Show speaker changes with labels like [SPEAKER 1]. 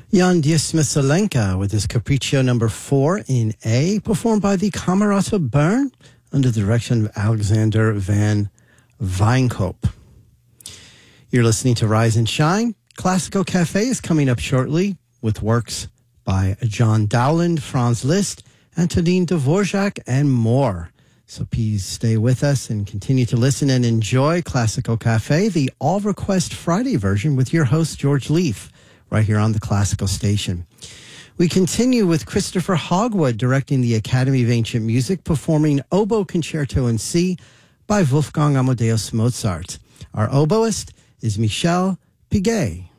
[SPEAKER 1] Jan Dismyslenka with his Capriccio number 4 in A, performed by the Camerata Bern under the direction of Alexander van Wijnkoop. You're listening to Rise and Shine. Classical Cafe is coming up shortly with works by John Dowland, Franz Liszt, Antonin Dvorak, and more. So please stay with us and continue to listen and enjoy Classical Cafe, the All Request Friday version with your host, George Leaf, right here on the Classical Station. We continue with Christopher Hogwood directing the Academy of Ancient Music, performing Oboe Concerto in C by Wolfgang Amadeus Mozart. Our oboist is Michel Piguet.